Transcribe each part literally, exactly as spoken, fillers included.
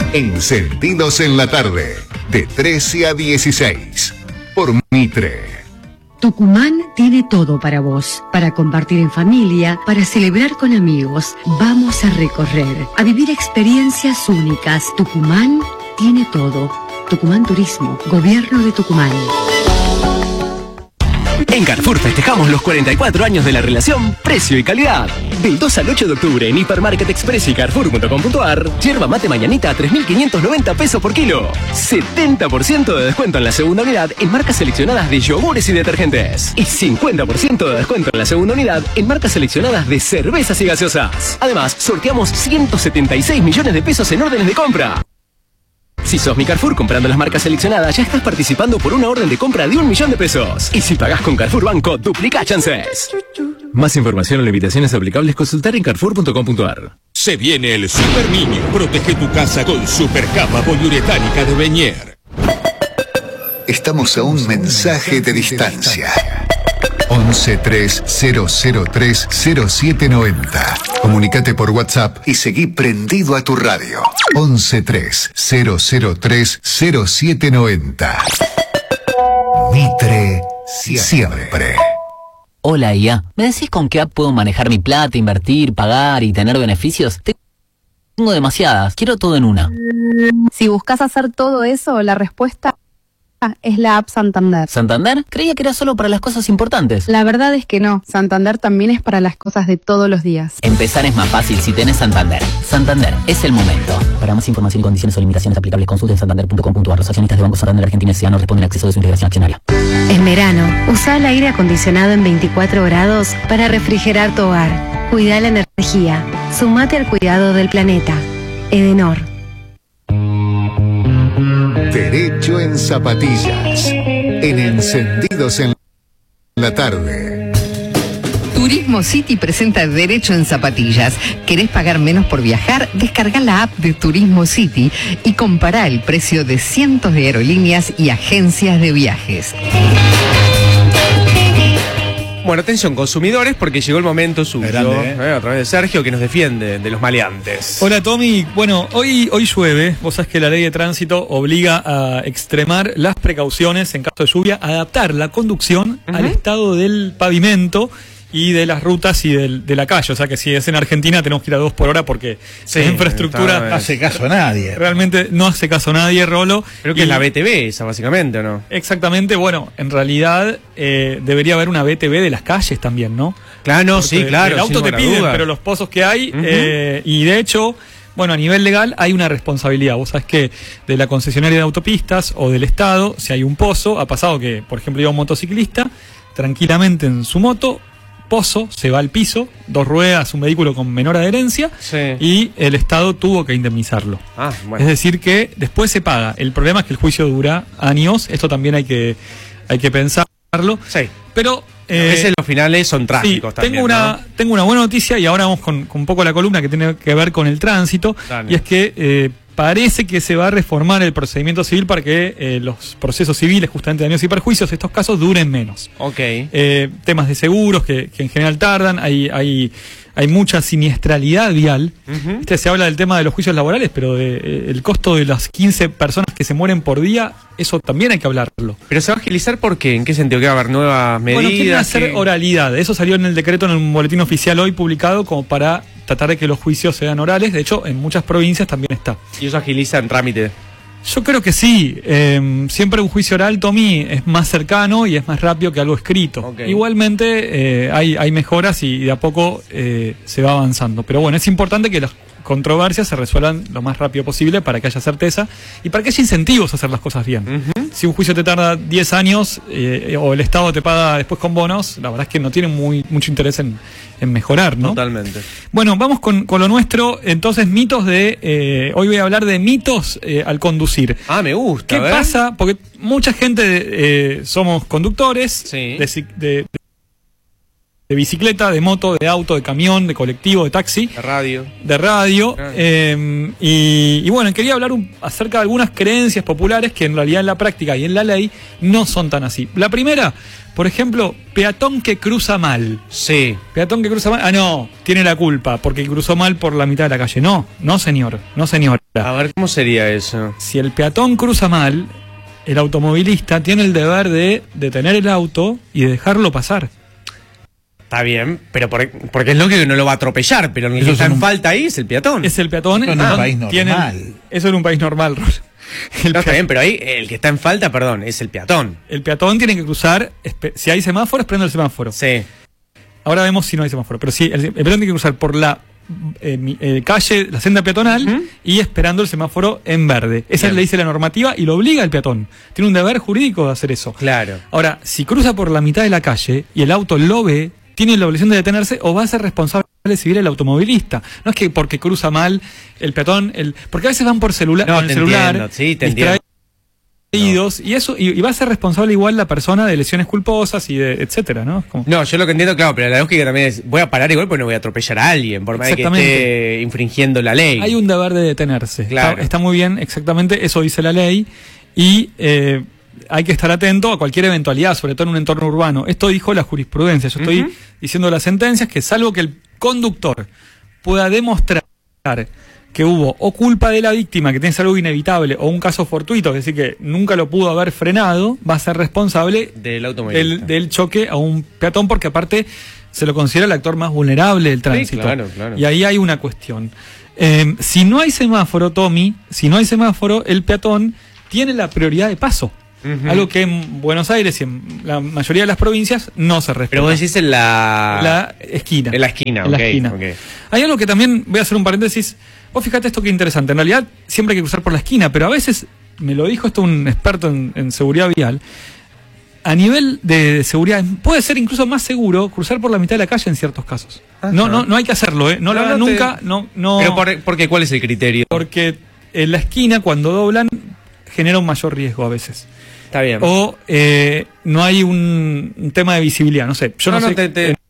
Encendidos en la tarde, de trece a dieciséis, por Mitre. Tucumán tiene todo para vos, para compartir en familia, para celebrar con amigos. Vamos a recorrer, a vivir experiencias únicas. Tucumán tiene todo. Tucumán Turismo, Gobierno de Tucumán. En Carrefour festejamos los cuarenta y cuatro años de la relación precio y calidad. Del dos al ocho de octubre en Hipermarket Express y Carrefour punto com punto ar, yerba mate mañanita a tres mil quinientos noventa pesos por kilo. setenta por ciento de descuento en la segunda unidad en marcas seleccionadas de yogures y detergentes. Y cincuenta por ciento de descuento en la segunda unidad en marcas seleccionadas de cervezas y gaseosas. Además, sorteamos ciento setenta y seis millones de pesos en órdenes de compra. Si sos mi Carrefour comprando las marcas seleccionadas, ya estás participando por una orden de compra de un millón de pesos. Y si pagás con Carrefour Banco, duplica chances. Más información o limitaciones aplicables, consultar en Carrefour punto com punto ar. Se viene el Super Niño. Protege tu casa con super capa poliuretánica de Beñer. Estamos a un mensaje de distancia. once tres cero cero tres cero siete noventa. Comunicate por WhatsApp y seguí prendido a tu radio. once tres cero cero tres cero siete noventa. Mitre siempre. Hola I A, ¿me decís con qué app puedo manejar mi plata, invertir, pagar y tener beneficios? Tengo demasiadas, quiero todo en una. Si buscas hacer todo eso, la respuesta es la app Santander. ¿Santander? Creía que era solo para las cosas importantes. La verdad es que no, Santander también es para las cosas de todos los días. Empezar es más fácil si tenés Santander. Santander, es el momento. Para más información y condiciones o limitaciones aplicables, consulte en santander punto com punto ar. Los accionistas de Banco Santander Argentina S A no responden al acceso de su integración accionaria. En verano, usa el aire acondicionado en veinticuatro grados para refrigerar tu hogar. Cuida la energía. Sumate al cuidado del planeta. Edenor. Derecho en zapatillas. En Encendidos en la tarde. Turismo City presenta Derecho en Zapatillas. ¿Querés pagar menos por viajar? Descarga la app de Turismo City y compará el precio de cientos de aerolíneas y agencias de viajes. Bueno, atención consumidores, porque llegó el momento suyo, Grande, ¿eh? ¿eh? A través de Sergio, que nos defiende de los maleantes. Hola Tommy, bueno, hoy, hoy llueve. Vos sabés que la ley de tránsito obliga a extremar las precauciones en caso de lluvia, adaptar la conducción uh-huh. al estado del pavimento y de las rutas y del, de la calle. O sea que si es en Argentina tenemos que ir a dos por hora porque sí, la infraestructura no hace caso a nadie. Realmente no hace caso a nadie, Rolo. Creo que y, es la B T V esa, básicamente, ¿o no? Exactamente, bueno, en realidad eh, debería haber una B T V de las calles también, ¿no? Claro, no, porque sí, claro. El auto te piden, duda. Pero los pozos que hay, uh-huh. eh, y de hecho... Bueno, a nivel legal hay una responsabilidad. Vos sabés que de la concesionaria de autopistas o del Estado, si hay un pozo, ha pasado que, por ejemplo, iba un motociclista tranquilamente en su moto, pozo, se va al piso, dos ruedas, un vehículo con menor adherencia, sí. y el Estado tuvo que indemnizarlo. Ah, bueno. Es decir que después se paga. El problema es que el juicio dura años, esto también hay que, hay que pensarlo. Sí. Pero... a veces eh, los finales son trágicos sí, también. Tengo una, ¿no? tengo una buena noticia y ahora vamos con, con un poco la columna que tiene que ver con el tránsito. Dale. Y es que eh, parece que se va a reformar el procedimiento civil para que eh, los procesos civiles, justamente de daños y perjuicios, estos casos duren menos. Ok. Eh, temas de seguros que, que en general tardan, hay, hay, hay mucha siniestralidad vial. Uh-huh. Este, se habla del tema de los juicios laborales, pero de, eh, el costo de las quince personas que se mueren por día, eso también hay que hablarlo. ¿Pero se va a agilizar por qué? ¿En qué sentido? ¿Que va a haber nuevas medidas? Bueno, quieren hacer que... oralidad. Eso salió en el decreto, en un boletín oficial hoy publicado, como para tratar de que los juicios sean orales. De hecho, en muchas provincias también está. ¿Y eso agiliza en trámite? Yo creo que sí. Eh, siempre un juicio oral, Tommy, es más cercano y es más rápido que algo escrito. Okay. Igualmente, eh, hay, hay mejoras y de a poco eh, se va avanzando. Pero bueno, es importante que las controversias se resuelvan lo más rápido posible para que haya certeza y para que haya incentivos a hacer las cosas bien. Uh-huh. Si un juicio te tarda diez años eh, o el Estado te paga después con bonos, la verdad es que no tiene muy, mucho interés en, en mejorar, ¿no? Totalmente. Bueno, vamos con, con lo nuestro. Entonces, mitos de... Eh, hoy voy a hablar de mitos eh, al conducir. Ah, me gusta. ¿Qué pasa? Porque mucha gente eh, somos conductores sí. de, de, de bicicleta, de moto, de auto, de camión, de colectivo, de taxi. De radio. De radio. Eh, y, y bueno, quería hablar un, acerca de algunas creencias populares que en realidad en la práctica y en la ley no son tan así. La primera, por ejemplo, peatón que cruza mal. Sí. Peatón que cruza mal. Ah, no, tiene la culpa porque cruzó mal por la mitad de la calle. No, no señor, no señora. A ver, ¿cómo sería eso? Si el peatón cruza mal, el automovilista tiene el deber de detener el auto y de dejarlo pasar. Está bien, pero por, porque es lógico que no lo va a atropellar, pero el que está en un, falta ahí es el peatón. Es el peatón. Eso en ah, un país normal. Tiene, eso en un país normal, el no, está bien, pero ahí el que está en falta, perdón, es el peatón. El peatón tiene que cruzar, si hay semáforos, prende el semáforo. Sí. Ahora vemos si no hay semáforo, pero sí, el, el peatón tiene que cruzar por la eh, eh, calle, la senda peatonal, uh-huh. y esperando el semáforo en verde. Esa le dice la normativa y lo obliga al peatón. Tiene un deber jurídico de hacer eso. Claro. Ahora, si cruza por la mitad de la calle y el auto lo ve, tiene la obligación de detenerse o va a ser responsable civil el automovilista. No es que porque cruza mal el peatón, el porque a veces van por celular, no, con el celular, entiendo, sí, te entiendo. No. Y eso y, y va a ser responsable igual la persona de lesiones culposas y de etcétera, ¿no? Como... No, yo lo que entiendo, claro, pero la lógica también es voy a parar igual porque no voy a atropellar a alguien, por más de que esté infringiendo la ley. Hay un deber de detenerse. Claro. Está, está muy bien, exactamente, eso dice la ley y eh, hay que estar atento a cualquier eventualidad, sobre todo en un entorno urbano. Esto dijo la jurisprudencia. Yo estoy uh-huh. diciendo las sentencias que salvo que el conductor pueda demostrar que hubo o culpa de la víctima, que tiene algo inevitable, o un caso fortuito, es decir, que nunca lo pudo haber frenado, va a ser responsable del, del, del choque a un peatón, porque aparte se lo considera el actor más vulnerable del tránsito. Sí, claro, claro. Y ahí hay una cuestión. Eh, si no hay semáforo, Tommy, si no hay semáforo, el peatón tiene la prioridad de paso. Uh-huh. Algo que en Buenos Aires y en la mayoría de las provincias no se respeta. Pero vos decís en la... la esquina. En la esquina, en okay, la esquina. Okay. Hay algo que también, voy a hacer un paréntesis, vos fíjate esto que interesante, en realidad siempre hay que cruzar por la esquina, pero a veces, me lo dijo esto un experto en, en seguridad vial, a nivel de seguridad puede ser incluso más seguro cruzar por la mitad de la calle en ciertos casos. Ajá. No, no, no hay que hacerlo, ¿eh? No, no lo hagan no nunca, te... no, no. Pero por, ¿por qué? ¿Cuál es el criterio? Porque en la esquina, cuando doblan, genera un mayor riesgo a veces. Está bien. O eh, no hay un, un tema de visibilidad, no sé. Yo no, no, no sé. Te, te,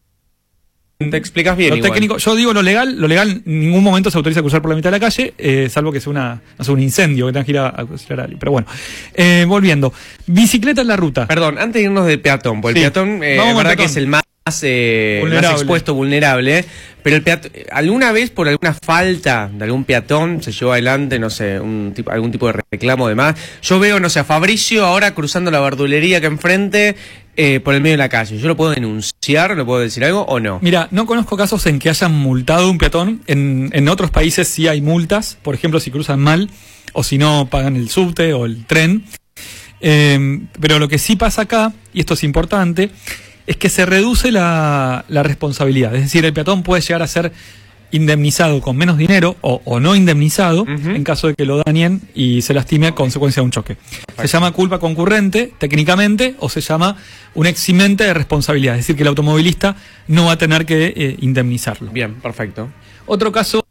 te explicas bien. Lo igual. Técnico, yo digo lo legal, lo legal en ningún momento se autoriza a cruzar por la mitad de la calle, eh, salvo que sea una, no sé, un incendio que tengas que ir a, a cruzar a alguien. Pero bueno, eh, volviendo. Bicicleta en la ruta. Perdón, antes de irnos del peatón, porque sí. el peatón, eh, es verdad que es el más, eh, más expuesto, vulnerable. Pero el peatón, ¿alguna vez por alguna falta de algún peatón se llevó adelante, no sé, un tipo, algún tipo de reclamo de más? Yo veo, no sé, a Fabricio ahora cruzando la verdulería que enfrente eh, por el medio de la calle. ¿Yo lo puedo denunciar? ¿Le puedo decir algo o no? Mira, no conozco casos en que hayan multado un peatón. En, en otros países sí hay multas, por ejemplo, si cruzan mal o si no pagan el subte o el tren. Eh, pero lo que sí pasa acá, y esto es importante, es que se reduce la, la responsabilidad. Es decir, el peatón puede llegar a ser indemnizado con menos dinero o, o no indemnizado uh-huh. en caso de que lo dañen y se lastime a consecuencia de un choque. Perfecto. Se llama culpa concurrente, técnicamente, o se llama un eximente de responsabilidad. Es decir, que el automovilista no va a tener que eh, indemnizarlo. Bien, perfecto. Otro caso,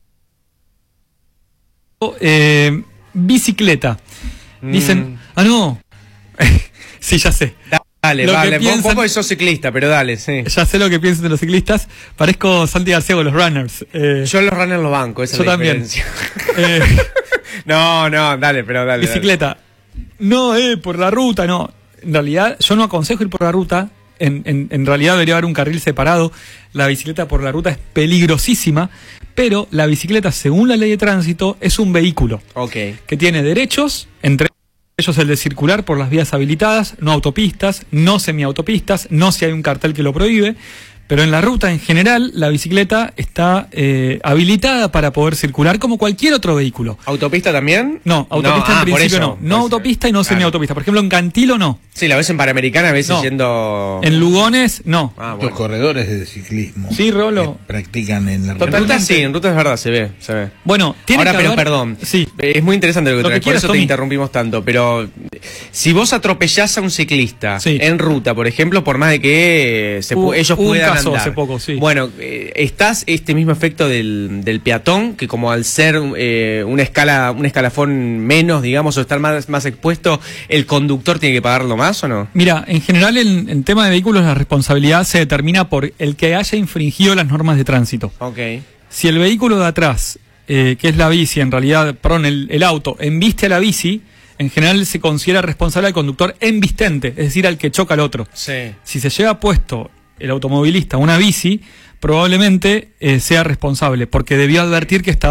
eh, bicicleta. Mm. Dicen, ah, no, sí, ya sé. Dale, lo vale, piensan, vos, vos sos ciclista, pero dale, sí. Ya sé lo que piensan de los ciclistas. Parezco Santi García con los runners. Eh, yo los runners los banco, esa yo es la también. diferencia. eh, no, no, dale, pero dale. Bicicleta. Dale. No, eh, por la ruta, no. En realidad, yo no aconsejo ir por la ruta. En, en, en realidad debería haber un carril separado. La bicicleta por la ruta es peligrosísima. Pero la bicicleta, según la ley de tránsito, es un vehículo. Ok. Que tiene derechos, entre ellos el de circular por las vías habilitadas, no autopistas, no semiautopistas, no si hay un cartel que lo prohíbe, pero en la ruta en general la bicicleta está eh, habilitada para poder circular como cualquier otro vehículo. ¿Autopista también? No, autopista no, en ah, principio eso, no. No autopista y no claro. semiautopista. Por ejemplo, en Cantilo no. Sí, la ves en Panamericana, a veces no. yendo... En Lugones no. Ah, bueno. Los corredores de ciclismo. Sí, Rolo. Practican en la ruta. En ruta sí, en ruta es verdad, se ve, se ve. Bueno, tiene Ahora, que pero haber... perdón. Sí. Es muy interesante lo que, lo traes, que quieras, por eso Tommy. Te interrumpimos tanto, pero si vos atropellás a un ciclista sí. en ruta, por ejemplo, por más de que se uh, ellos un puedan caso andar. Hace poco, sí. Bueno, eh, estás este mismo efecto del, del peatón, que como al ser eh, una escala, un escalafón menos, digamos, o estar más, más expuesto, ¿el conductor tiene que pagarlo más o no? Mira, en general en, en tema de vehículos la responsabilidad se determina por el que haya infringido las normas de tránsito. Ok. Si el vehículo de atrás, eh, que es la bici, en realidad, perdón, el, el auto, embiste a la bici, en general se considera responsable al conductor embistente, es decir, al que choca al otro. Sí. Si se lleva puesto el automovilista una bici, probablemente eh, sea responsable, porque debió advertir que estaba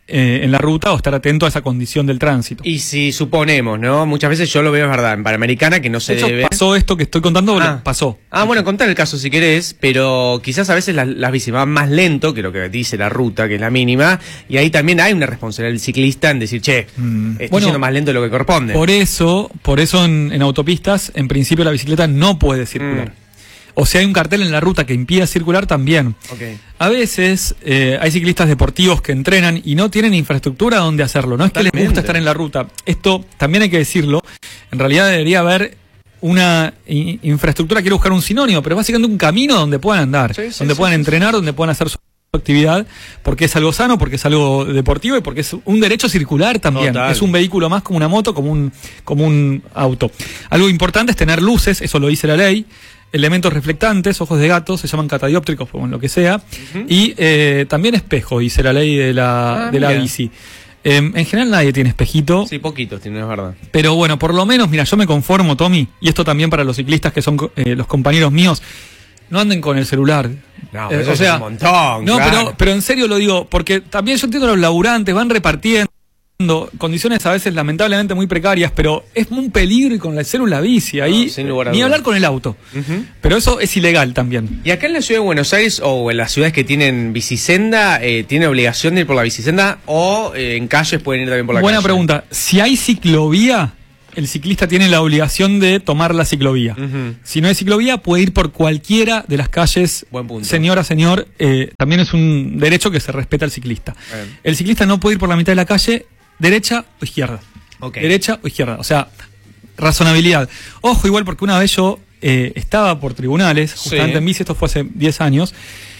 eh, en la ruta o estar atento a esa condición del tránsito. Y si suponemos, ¿no? Muchas veces yo lo veo, es verdad, en Panamericana, que no se Eso debe... pasó esto que estoy contando, Ah. pasó. Ah, bueno, contar el caso si querés, pero quizás a veces las, las bicis van más lento que lo que dice la ruta, que es la mínima, y ahí también hay una responsabilidad del ciclista en decir, che, Mm. estoy Bueno, yendo más lento de lo que corresponde. Por eso, por eso en, en autopistas, en principio la bicicleta no puede circular. Mm. O si hay un cartel en la ruta que impida circular, también. Okay. A veces eh, hay ciclistas deportivos que entrenan y no tienen infraestructura donde hacerlo. No es que les Totalmente. gusta estar en la ruta. Esto también hay que decirlo. En realidad debería haber una i- infraestructura, quiero buscar un sinónimo, pero básicamente un camino donde puedan andar, Sí, sí, donde sí, puedan sí, entrenar, donde puedan hacer su actividad, porque es algo sano, porque es algo deportivo y porque es un derecho circular también. Total. Es un vehículo más como una moto, como un, como un auto. Algo importante es tener luces, eso lo dice la ley, elementos reflectantes, ojos de gato, se llaman catadióptricos, o en lo que sea, Ujú. y eh, también espejo, dice la ley de la, Ah, de la mira. bici. Eh, en general nadie tiene espejito. Sí, poquitos, tiene, es verdad. Pero bueno, por lo menos, mira, yo me conformo, Tommy, y esto también para los ciclistas que son eh, los compañeros míos, no anden con el celular. No, Eh, eso o sea, es un montón. No, claro. pero, pero en serio lo digo, porque también yo entiendo a los laburantes, van repartiendo condiciones a veces lamentablemente muy precarias, pero es un peligro y con el celular la bici, ahí No, sin lugar a ni dudas. hablar con el auto. Ujú. Pero eso es ilegal también. Y acá en la ciudad de Buenos Aires o en las ciudades que tienen bicisenda, eh, ¿tienen obligación de ir por la bicisenda o eh, en calles pueden ir también por la Buena calle? pregunta. Si hay ciclovía, el ciclista tiene la obligación de tomar la ciclovía. Ujú. Si no hay ciclovía, puede ir por cualquiera de las calles. Buen punto. Señora, señor, eh, también es un derecho que se respeta al ciclista. Bien. El ciclista no puede ir por la mitad de la calle, derecha o izquierda. Ok. Derecha o izquierda. O sea, razonabilidad. Ojo, igual, porque una vez yo eh, estaba por tribunales, justamente Sí. en bici, esto fue hace diez años,